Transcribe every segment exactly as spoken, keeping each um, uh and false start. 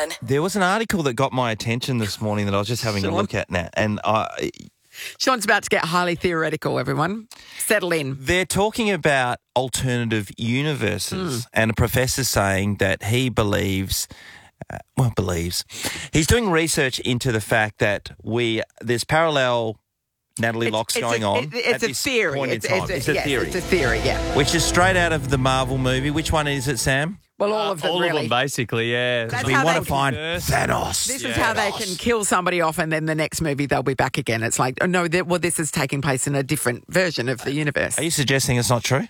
one. There was an article that got my attention this morning that I was just having Sean? a look at now, and I, Sean's about to get highly theoretical, everyone. Settle in. they're talking about alternative universes, Hmm. and a professor's saying that he believes, uh, well, believes, he's doing research into the fact that we there's parallel Natalie Locks It's going a, on it- it's at a this theory. point in It's, time. it's, It's a yes, theory, It's a theory, yeah. which is straight out of the Marvel movie. Which one is it, Sam? Well, all of them, All really. of them, basically, yeah. That's We how want they to find can- Thanos. This is how they can kill somebody off, and then the next movie they'll be back again. It's like, oh, no, well, this is taking place in a different version of the universe. Are you suggesting it's not true?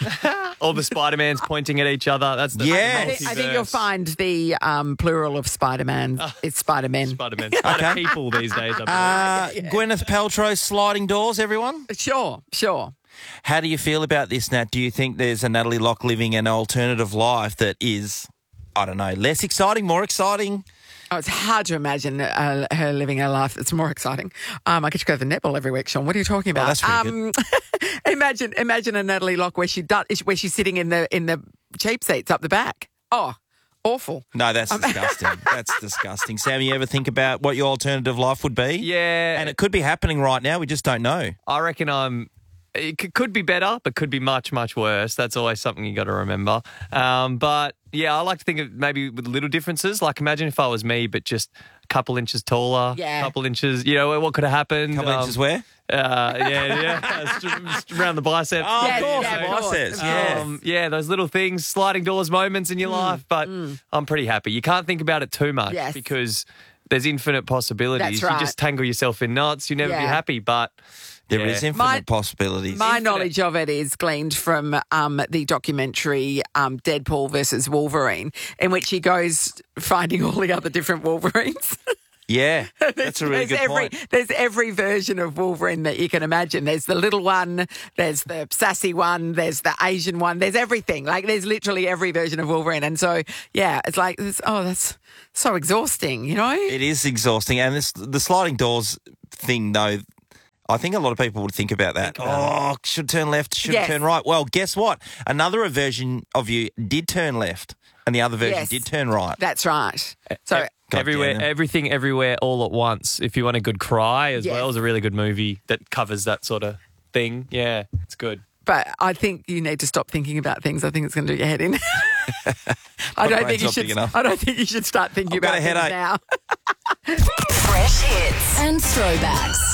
All the Spider-Mans pointing at each other. That's the Yes. I think, I think you'll find the um, plural of Spider-Man. It's Spider-Men. Spider-Man. Spider people these days, I believe. Uh, Gwyneth Paltrow's sliding doors, everyone? Sure, sure. How do you feel about this, Nat? Do you think there's a Natalie Lock living an alternative life that is, I don't know, less exciting, more exciting? Oh, it's hard to imagine uh, her living a life that's more exciting. Um, I get to go to the netball every week, Sean. What are you talking about? Oh, that's pretty um, imagine, imagine a Natalie Lock where she does, where she's sitting in the in the cheap seats up the back. Oh, awful. No, that's disgusting. That's disgusting. Sam, you ever think about what your alternative life would be? Yeah. And it could be happening right now. We just don't know. I reckon I'm. It c- could be better, but could be much, much worse. That's always something you got to remember. Um, but yeah, I like to think of maybe with little differences. Like imagine if I was me, but just a couple inches taller, Yeah. a couple inches. You know what could have happened? A couple Um, inches where? Uh, yeah, yeah, It's just- just around the biceps. Oh, Yeah, of course, yeah, the of course. biceps, yeah. Um, yeah, those little things, sliding doors moments in your life. But I'm pretty happy. You can't think about it too much Yes. because there's infinite possibilities. That's right. You just tangle yourself in knots. You never be Yeah. happy. But There yeah. is infinite My- possibilities. My Infinite. knowledge of it is gleaned from um, the documentary um, Deadpool versus Wolverine, in which he goes finding all the other different Wolverines. yeah, that's a really there's good every, point. There's every version of Wolverine that you can imagine. There's the little one, there's the sassy one, there's the Asian one, there's everything. Like there's literally every version of Wolverine. And so, yeah, it's like, it's, oh, that's so exhausting, you know? It is exhausting. And this the sliding doors thing, though, I think a lot of people would think about that. Oh, should turn left, should Yes. turn right. Well, guess what? Another version of you did turn left, and the other version Yes. did turn right. That's right. So, God everywhere, damn it. everything, everywhere, all at once. If you want a good cry as Yes. well, is a really good movie that covers that sort of thing. Yeah, it's good. but I think you need to stop thinking about things. I think it's going to do your head in. I My don't think brain's you not should. big enough. I don't think you should start thinking I've got about a things headache. now. Fresh hits and throwbacks.